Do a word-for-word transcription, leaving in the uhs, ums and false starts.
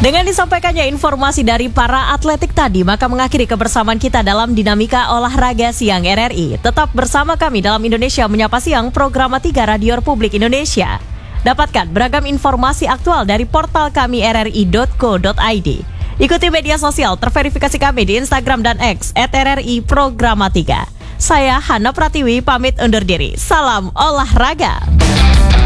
Dengan disampaikannya informasi dari para atletik tadi, maka mengakhiri kebersamaan kita dalam Dinamika Olahraga Siang R R I. Tetap bersama kami dalam Indonesia Menyapa Siang, program tiga Radio Republik Indonesia. Dapatkan beragam informasi aktual dari portal kami r r i dot co dot i d. Ikuti media sosial terverifikasi kami di Instagram dan X at r r i programa tiga. Saya Hana Pratiwi pamit undur diri. Salam olahraga.